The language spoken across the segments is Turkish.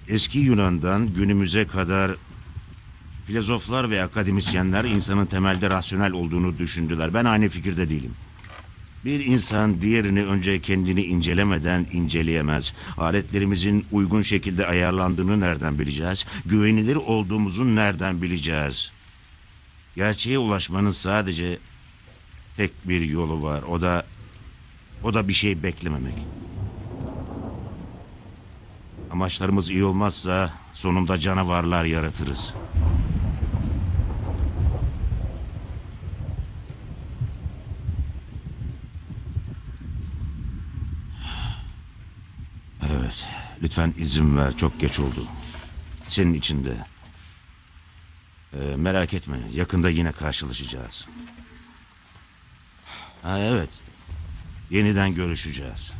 Eski Yunan'dan günümüze kadar filozoflar ve akademisyenler insanın temelde rasyonel olduğunu düşündüler. Ben aynı fikirde değilim. Bir insan diğerini önce kendini incelemeden inceleyemez. Aletlerimizin uygun şekilde ayarlandığını nereden bileceğiz? Güvenilir olduğumuzu nereden bileceğiz? Gerçeğe ulaşmanın sadece tek bir yolu var. O da bir şey beklememek. Amaçlarımız iyi olmazsa sonunda canavarlar yaratırız. Evet, lütfen izin ver. Çok geç oldu. Senin için de. Merak etme, yakında yine karşılaşacağız. Ha evet, yeniden görüşeceğiz.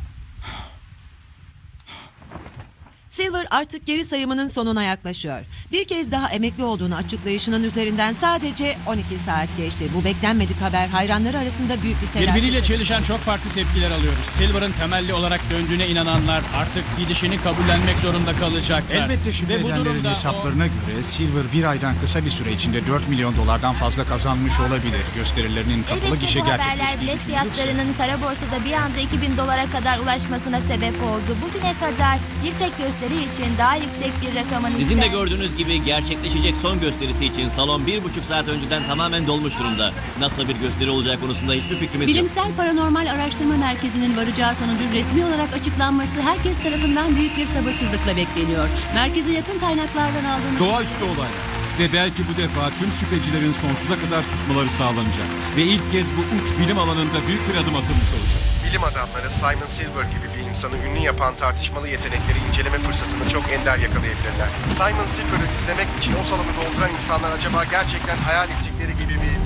Silver artık geri sayımının sonuna yaklaşıyor. Bir kez daha emekli olduğunu açıklayışının üzerinden sadece 12 saat geçti. Bu beklenmedik haber hayranları arasında büyük bir telaş. Birbiriyle çelişen çok farklı tepkiler alıyoruz. Silver'ın temelli olarak döndüğüne inananlar artık gidişini kabullenmek zorunda kalacaklar. Elbette şüphe Ve bu edenlerin durumda hesaplarına göre Silver bir aydan kısa bir süre içinde 4 milyon dolardan fazla kazanmış olabilir. Gösterilerinin kapalı Elbette gişe bu haberler gerçekleştiği bilet düşünülürse. fiyatlarının kara borsada bir anda 2000 dolara kadar ulaşmasına sebep oldu. Bugüne kadar bir tek gösteri için daha yüksek bir rakamın Sizin de ister. gördüğünüz gibi gerçekleşecek son gösterisi için salon 1,5 saat önceden tamamen dolmuş durumda. Nasıl bir gösteri olacağı konusunda hiçbir fikrimiz yok. Bilimsel Paranormal Araştırma Merkezi'nin varacağı sonucun resmi olarak açıklanması herkes tarafından büyük bir sabırsızlıkla bekleniyor. Merkeze yakın kaynaklardan aldığımız... Doğaüstü olay. Ve belki bu defa tüm şüphecilerin sonsuza kadar susmaları sağlanacak. Ve ilk kez bu uç bilim alanında büyük bir adım atılmış olacak. Bilim adamları Simon Silver gibi bir insanı ünlü yapan tartışmalı yetenekleri inceleme fırsatını çok ender yakalayabilirler. Simon Silver'ı izlemek için o salonu dolduran insanlar acaba gerçekten hayal ettikleri gibi bir